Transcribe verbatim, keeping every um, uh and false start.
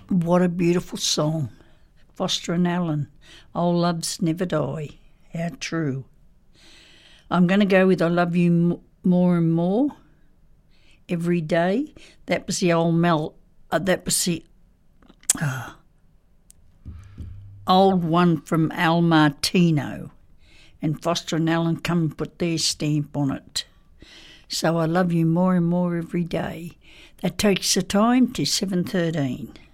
What a beautiful song. Foster and Allen. Old loves never die. How true. I'm going to go with I Love You M- More and More Every Day. That was the old Mel. Uh, that was the uh, old one from Al Martino. And Foster and Allen come and put their stamp on it. So I love you more and more every day. That takes the time to seven thirteen.